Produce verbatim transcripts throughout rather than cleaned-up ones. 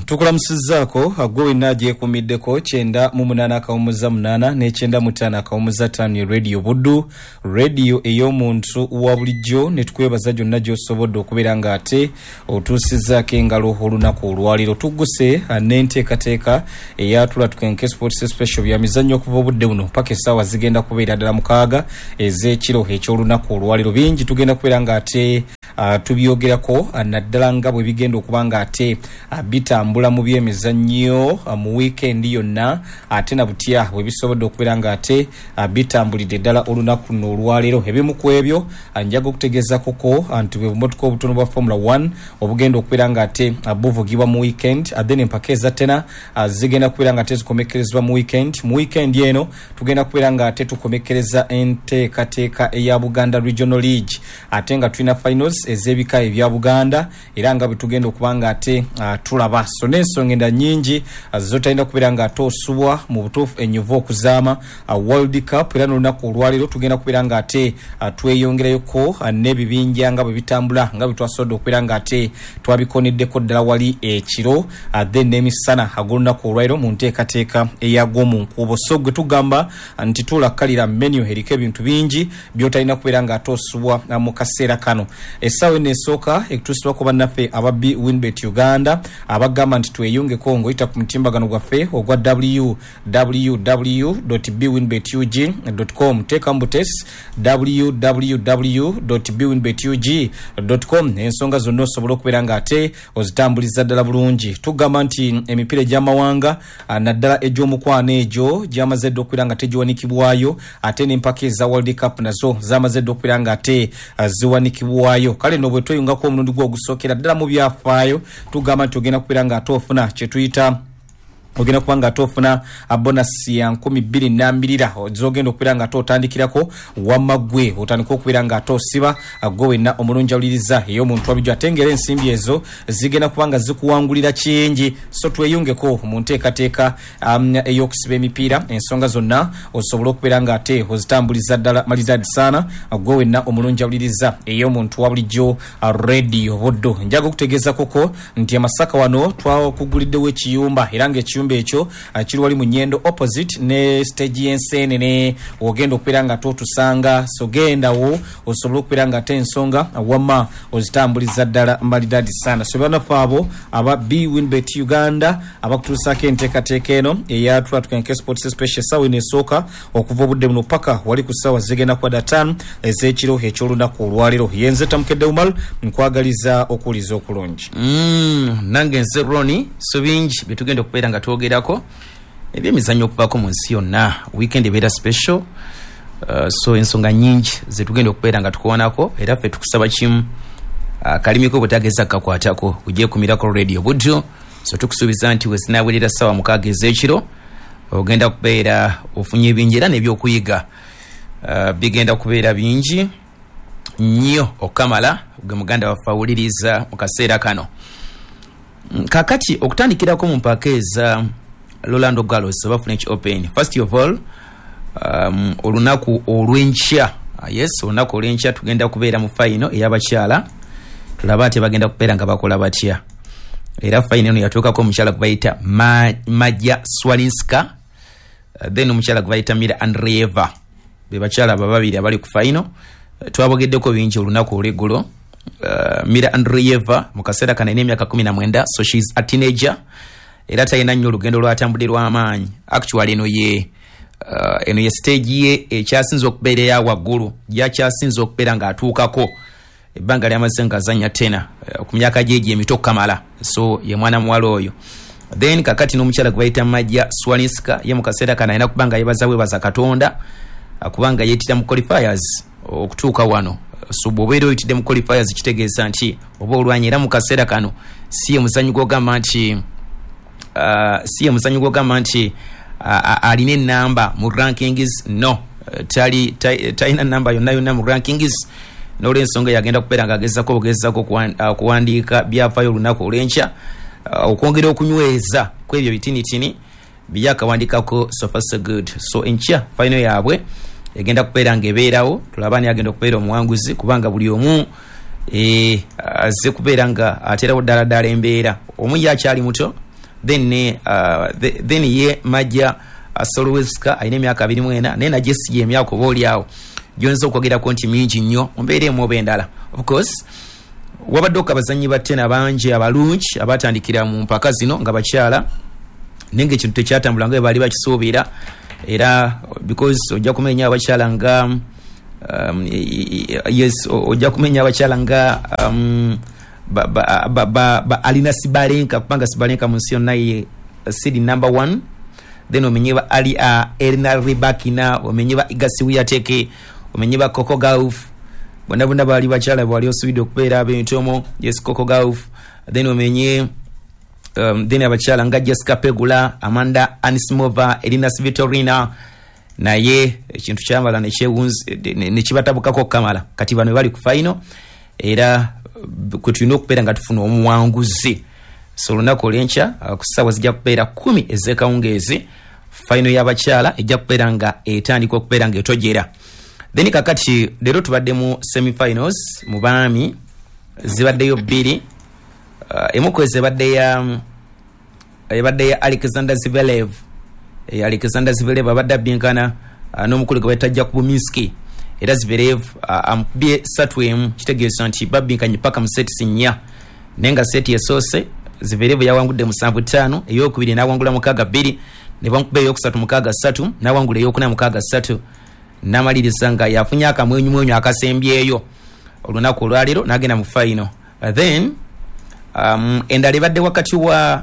tukulamusizzaako agwe naje kumiddeko kyenda mu munana akawumuza munana ne kyenda mutana akawumuza tano radio Buddu radio ey'omuntu wa bulijjo ne tukwebaza gyonna gy'osobodde okubeera nga ate otuusizzaako engalo olunaku olwaliro tugguse n'enteekateeka eyatula tukenke sports special bya mizannyo okuva obudde buno paka essaawa zigenda kubeera ddala mukaaga ez'ekiro eky'olunaku olwaliro bingi tugenda kubeera nga ate Uh, tubyogerako uh, naddala nga bwe bigenda okuba nga ate uh, bitambula mu byemizannyo uh, mu weekend yonna ate na butya bwe bisobodde okubeera nga ate uh, bitambulidde ddala olunaku luno olwaleero ebimu ku ebyo uh, njaga okutegeezako ko nti bwe bumotoka obutono bwa Formula one obugenda okubeera nga ate uh, buvugibwa mu weekend uh, then empaka ezatena uh, zigenda kubeera nga ate zikomekerezebwa mu weekend mu weekend eno tugenda kubeera nga ate tukomekereza enteekateeka eya Buganda Regional League ate nga tulina finals ezebika ebya Buganda era nga bitugenda okubanga ate uh, tulaba so n'ensonga endala nyingi uh, zotalina kubeera nga ate osubwa mu butuufu enyuva okuzaama uh, World Cup era n'olunaku olwaliro tugenda kubeera nga ate uh, tweyongerayoko uh, n'ebibinja nga bwe bitambula nga bitwasobodde okubeera nga ate twabikoneddeko ddala wali ekiro uh, then n'emisana ag'olunaku olwaliro mu nteekateeka eyagw'omu nkuubo so gwe tugamba uh, nti tulakkalira menu eriko ebintu bingi byotalina kubeera nga ate osubwa uh, mu kaseera kano Esawe nesoka ekutusibwa ku bannaffe aba B Winbet Uganda abagamba nti tweyungeko ngoyita ku mutimbagano gwaffe ogwa w w w dot b winbet u g dot com teka mbutes w w w dot b winbet u g dot com ensonga zonna osobola okubeera nga ate ozitambuliza ddala bulungi tugamba nti emipiira egy'amawanga naddala egy'omukwano egyo gyamazedde okubeera nga tegiwanikibwayo ate n'empaka eza World Cup nazo zamazedde okubeera nga ate ziwanikibwayo kale no bwe toyungako omulundi gwo ogusookera ddala mu byafaayo tugamba nti ogenda kubeera nga ate ofuna kye tuyita ogenda kubanga ate ofuna bonus ya nkumi bbiri n'ambirira zogenda okubeera nga ate otandikirako wamaggwe otandika okubeera nga ate osiba gwe wenna omulungi awuliriza ey'omuntu wabijjo ate ngera ensimbi ezo zigenda kubanga zikuwangulira kingi so tweyungeko mu nteekateeka um, ey'okusiba emipiira ensonga zonna osobola okubeera nga ate ozitambuliza ddala malizadi sana gwe wenna omulungi awuliriza ey'omuntu wabulijjo radio Buddu njaga okutegeeza koko nti amasaka wano twakuguliddewo ekiyumba era ng'ekiyumba ekyo kiri wali mu Nyendo opposite ne stage y'Enseenene ogenda okubeera nga totusanga so gendawo osobola okubeera nga ate ensonga wama ozitambuliza ddala mbalidadi sana so banafu abo aba B Winbet Uganda abakutuusako enteekateeka eno eyatula tukenke sports special sawa nesooka okuva obudde buno paka wali ku ssaawa zigenda kwada ttaano ez'ekiro eky'olunaku olwaliro yenze Tamukedde Umar nkwagaliza okuwuliza okulungi mm, nange nze Roni so bingi bitugenda okubeera nga twogerako ebyemizannyo okuvaako mu nsi yonna weekend ebeera special uh, so ensonga nyingi zetugenda okubeera nga tukowanako era ffe tukusaba kimu uh, kalimiko bwetageza kakwatako ujje ku Miracle Radio Buddu so tukusuubiza nti wezinaawerera ssaawa mukaaga ez'ekiro ogenda kubeera ofunye bingi era n'ebyokuyiga uh, bigenda kubeera bingi nnyo okamala gwe muganda waffe awuliriza mu kaseera kano kakati okutandikirako mu mpaka eza Rolando Gallos aba French Open first of all um, olunaku olw'enkya uh, yes olunaku olw'enkya tugenda kubeera mu final ey'abakyala tulaba ati bagenda kubeera nga bakola batya era final eno yatuukako omukyala gwe bayita Ma, Maja Swalinska uh, then omukyala gwe bayita Mira Andreeva be bakyala aba babiri abali ku final uh, twabogeddeko bingi olunaku olw'eggulo Uh, Mira Andreeva mu kaseera kana ine emyaka kumi na mwenda so she's a teenager era tayina nnyo olugendo lwatambudde lw'amaanyi actually eno ye uh, eno ye stage ye ekyasinza okubeera eya waggulu gyakyasinza okubeera ng'atuukako ebbanga lyamaze ng'azannya tena uh, ku myaka gye egyo emito kamala so ye mwana muwala oyo then kakati n'omukyala gwe bayita Maja Swalinska ye mu kaseera kana alina kuba nga yebaza bwebaza Katonda uh, kubanga yeetira mu qualifiers okutuuka wano so bw'obeera oyitidde mu qualifiers kitegeeza nti oba olwanya era mu kaseera kano si ye muzannyo gw'ogamba nti uh, si ye muzannyo gw'ogamba nti uh, alina ennamba mu rankings no uh, tali talina nnamba yonna yonna mu rankings n'olw'ensonga yagenda kubeera ng'agezako obugezako kuwandiika byafaayo olunaku olw'enkya uh, okwongera okunyweza ku ebyo bitinitini byakawandiikako so far so good so enkya final yaabwe egenda kubeera ng'ebeerawo tulaba ni agenda okubeera omuwanguzi kubanga buli omu eh azze kubeera nga aterawo ddala ddala embeera omu yakyali muto then ne uh, the, then ye majja uh, Soloweska ayina emyaka abiri mu ena naye najje si emyaka oba oliawo gyonza okwogerako nti mingi nnyo mumbeeremu oba endala. Of course wabadde abazannyi ba ttena bangi abalungi abatandikira mu mpaka zino nga bakyala nenge ekintu tekyatambula nga baali bakisuubira era because ojja kumenya abakyala nga um, yes ojja kumenya abakyala nga um, ba, ba, ba, ba, ba Alina Sibalenka kupanga Sibalenka mu nsi yonna ye seed number one, then omenye ba Ali uh, Elena Rybakina, omenye ba Igasi Wiyateke, omenye ba Coco Gauff, bonna bonna bali bakyala bali osubidde okubeera ab'entomo. Yes, Coco Gauff, then omenye um, then abakyala nga Jessica Pegula, Amanda Anisimova, Elina Svitolina, naye ekintu kyamala nekibatabukako Kamala kati bano bali ku final era kutulina okubeera nga tufuna omuwanguzi. So lunaku olw'enkya ku ssaawa zijja kubeera kumi ez'ekawungeezi final y'abakyala ejja kubeera nga etandika okubeera nga etojera. Then kakati leero tubadde mu semifinals mu baami zibaddeyo bbiri. Uh, emu kwezi ebadde ya ebadde ya Alexander Zverev. E, Alexander Zverev abadde abbinkana uh, n'omukulu gwe batajja ku Buminski era Zverev uh, amukubye ssatu emu kitegeeza nti babbinkanye paka mu seti nnya naye nga seti esoose Zverev yawangudde musanvu ttaano, eyokubiri n'awangula mukaaga bbiri, ne bamukubye eyokusatu mukaaga ssatu, n'awangula eyokuna mukaaga ssatu, n'amaliriza nga yafunye akamwenyumwenyu akasembyeyo olunaku olwaleero n'agenda mu final. Uh, then um, endala ebadde wakati wa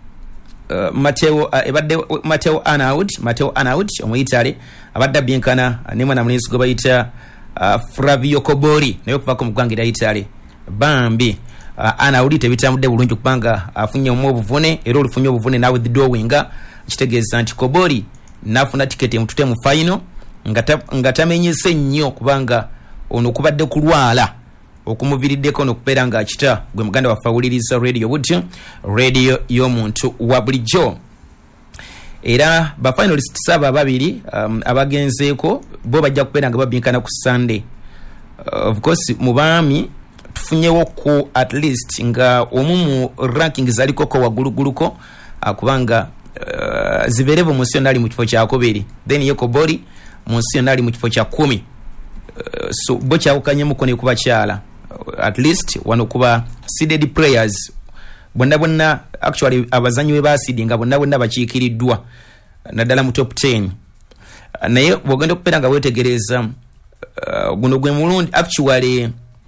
uh, Matteo uh, ebadde Matteo Anaud Matteo Anaud Omuyitale abadde abbinkana ne mwana mulenzi gwe bayita uh, Flavio Kobori naye okuvako mu ggwanga erya Italy bambi. Uh, Anaudi tebitambudde bulungi kubanga afunye uh, obuvune era olufunye obuvune nawe withdrawinga kitegeeza nti Kobori nafuna tiketi emutute mu final nga tamenyese nnyo kubanga ono kubadde kulwala okumuviiriddeko n'okubeera nga akita gwe muganda waffe awuliriza radio butyo radio y'omuntu wa bulijjo. Era ba finalist saba babiri um, abagenzeeko bo bajja kubeera nga babbinkana ku Sunday. Uh, of course mu baami tufunyewo ku at least nga omu mu ranking zaliko ko waguluguluko akubanga uh, Zverev mu nsi yonna ali mu kifo kya kubiri, then ye Kobori mu nsi yonna ali mu kifo kya kumi. Uh, so bo kyawukanyemuko ne ku bakyala uh, at least wano kuba seeded players bonna bonna actually abazanyi we basidinga bonna bonna bakiikiriddwa naddala mu top ten. Uh, naye bwogenda okubeera nga weetegereza uh, guno gwe mulundi actually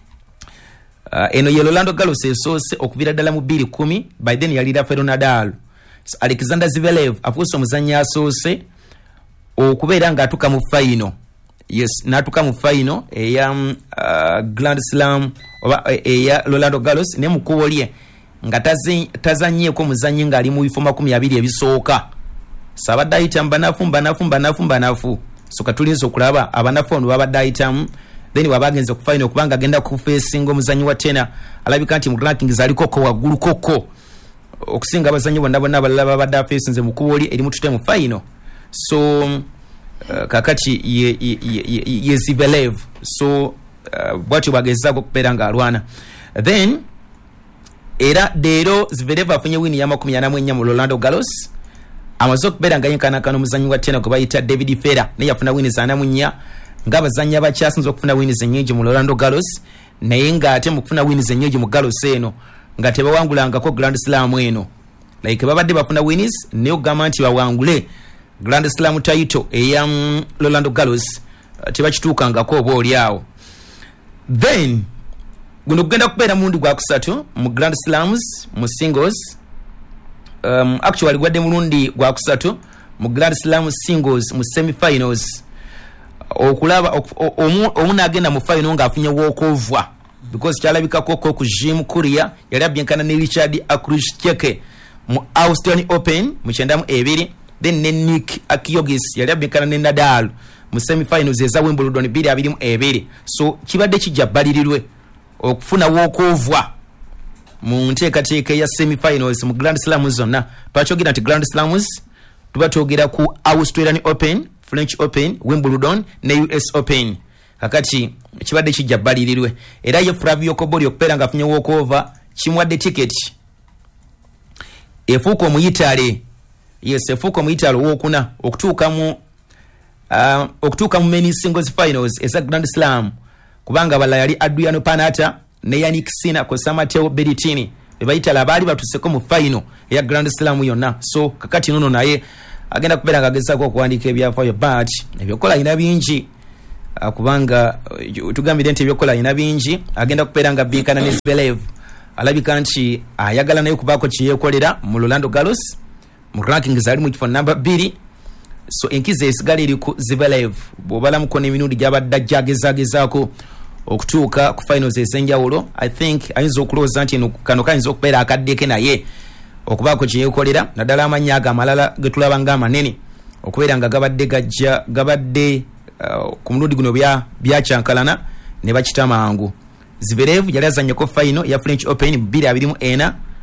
Uh, eno ye Rolando Garros esoose okuvira ddala mu bbiri kumi, by then yali Rafael Nadal. So Alexander Zverev afuuse omuzannyi asoose okubeera ng'atuuka mu final. Yes, n'atuuka mu final eya uh, Grand Slam oba eya Rolando Garros ne mu kkubo lye nga tazannyeeko omuzannyi ng'ali mu bifo makumi abiri ebisooka. So abadde ayita mbanafu mbanafu mbanafu mbanafu. So katulinza okulaba abanafu ono babadde ayitamu. Then wabagenze ku final kubanga agenda ku facing omuzanyi wa tena alabika nti mu ranking zaliko ko wagulu koko okusinga abazanyi bonna bonna abalala babadde facing mu kuboli eri mutute mu final. So uh, kakati ye, ye, ye, ye Zverev so uh, bwatyo bagezako kubeera nga alwana. Then era deero Zverev afunye wini ya makumi ana mu ennya mu Rolando Garros amaze okubeera nga yenkanakana omuzanyi wa tena gwe bayita David Ferrer naye yafuna wini ana mu nnya ng'abazannyi abakyasinze okufuna wini ennyingi mu Rolando Garros naye ng'ate mu kufuna wini ennyingi mu Garros eno nga tebawangulangako Grand Slam eno like babadde bafuna winis naye okugamba nti bawangule Grand Slam title eya Rolando Garros uh, tebakituukangako oba oliawo. Then guno kugenda kubeera mulundi gwa kusatu mu Grand Slams mu singles um, actually gwadde mulundi gwa kusatu mu Grand Slam singles mu semifinals okulaba omu nagenda mu final nga afunye walk over because kyalabikako ko ku Jim Courier yali abyenkana ne Richard Akrushcheke mu Australian Open mu kyendamu ebiri, then ne Nick Kyrgios yali abyenkana ne Nadal mu semifinals eza Wimbledon bbiri abiri mu ebiri. So kibadde kijja balirirwe okufuna walk over mu nteekateeka ya semifinals mu Grand Slam zonna. Twakyogira nti Grand Slams tuba twogera ku Australian Open, French Open, Wimbledon ne U S Open. Kakati kibadde kijja balirirwe era ye Flavio Kobori okubeera nga afunye walk over kimwadde ticket efuuka omuyitale yes efuuka omuyitale owokuna okutuuka mu uh, okutuuka mu many singles finals eza Grand Slam kubanga bala yali Adriano Panata ne Yannick Sinner ko Mateo Berrettini bebayitala abaali batuseko mu final ya Grand Slam yonna so kakati nono naye agenda kubeera ng'agezaako okuwandiika ebyafaayo but ebyokola ina bingi uh, kubanga uh, tugambire nti ebyokola ina bingi agenda kubeera nga binkana ne Zverev alabika nti ayagala naye kubaako kyeyekolera mu Roland Garros mu ranking zali mu kifo namba bbiri so enkiza esigala eri ku Zverev bw'obalamuko n'emirundi gy'abadde agezagezaako okutuuka ku finals ez'enjawulo I think ayinza okulowooza nti kano kayinza okubeera akaddeke naye okubaako kyeyekolera naddala amannya ago amalala ge tulaba ng'amanene okubeera nga gabadde gajja gabadde uh, ku mulundi guno byakyankalana ne bakita mangu. Zverev yali azannyeko final ya French Open bbiri abiri mu ena